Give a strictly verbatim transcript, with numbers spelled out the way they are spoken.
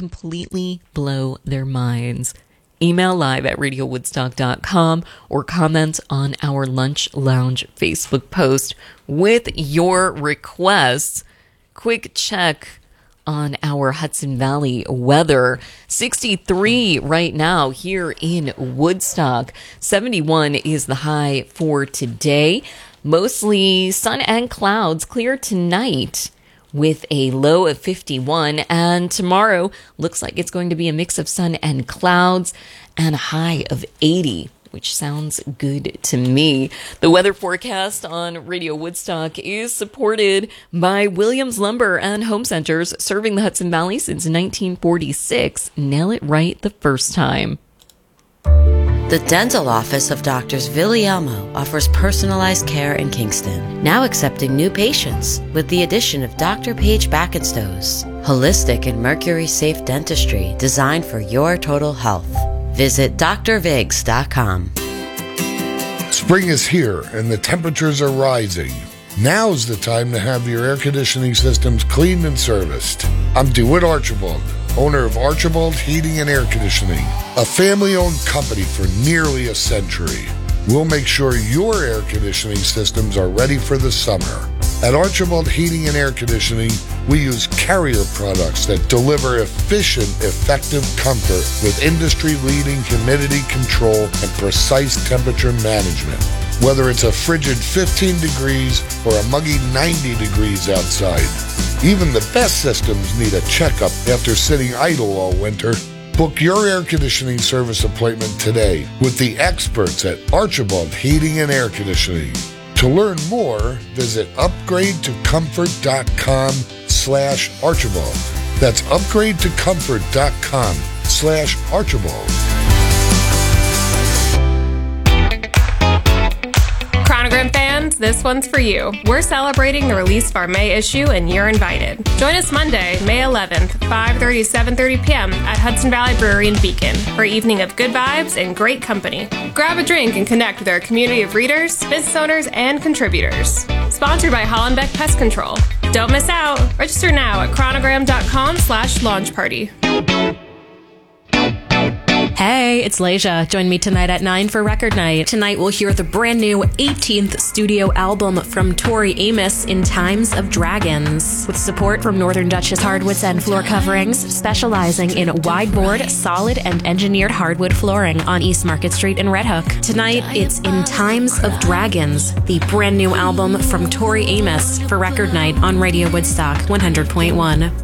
completely blow their minds. Email live at radio woodstock dot com or comment on our Lunch Lounge Facebook post with your requests. Quick check on our Hudson Valley weather. sixty-three right now here in Woodstock. seventy-one is the high for today. Mostly sun and clouds, clear tonight with a low of fifty-one. And tomorrow looks like it's going to be a mix of sun and clouds and a high of eighty, which sounds good to me. The weather forecast on Radio Woodstock is supported by Williams Lumber and Home Centers, serving the Hudson Valley since nineteen forty-six. Nail it right the first time. The dental office of Doctors Villiamo offers personalized care in Kingston, now accepting new patients with the addition of Doctor Paige Backenstows, holistic and mercury-safe dentistry designed for your total health. Visit D R vigs dot com. Spring is here and the temperatures are rising. Now's the time to have your air conditioning systems cleaned and serviced. I'm DeWitt Archibald, owner of Archibald Heating and Air Conditioning, a family-owned company for nearly a century. We'll make sure your air conditioning systems are ready for the summer. At Archibald Heating and Air Conditioning, we use Carrier products that deliver efficient, effective comfort with industry-leading humidity control and precise temperature management. Whether it's a frigid fifteen degrees or a muggy ninety degrees outside, even the best systems need a checkup after sitting idle all winter. Book your air conditioning service appointment today with the experts at Archibald Heating and Air Conditioning. To learn more, visit upgrade to comfort dot com slash Archibald. That's upgrade to comfort dot com slash Archibald. Chronogram fans, this one's for you. We're celebrating the release of our May issue, and you're invited. Join us Monday, May eleventh, five thirty to seven thirty p.m. at Hudson Valley Brewery in Beacon for an evening of good vibes and great company. Grab a drink and connect with our community of readers, business owners, and contributors. Sponsored by Hollenbeck Pest Control. Don't miss out. Register now at chronogram dot com slash launch party. Hey, it's Leisha. Join me tonight at nine for Record Night. Tonight we'll hear the brand new eighteenth studio album from Tori Amos, In Times of Dragons. With support from Northern Duchess Hardwoods and Floor Coverings, specializing in wide-board, solid, and engineered hardwood flooring on East Market Street in Red Hook. Tonight, it's In Times of Dragons, the brand new album from Tori Amos for Record Night on Radio Woodstock one hundred point one.